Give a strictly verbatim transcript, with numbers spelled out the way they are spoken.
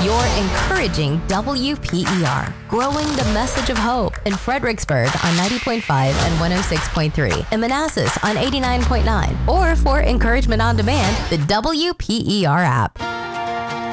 You're encouraging W P E R, growing the message of hope in Fredericksburg on ninety point five and one oh six point three, and Manassas on eighty-nine point nine, or for encouragement on demand, the W P E R app.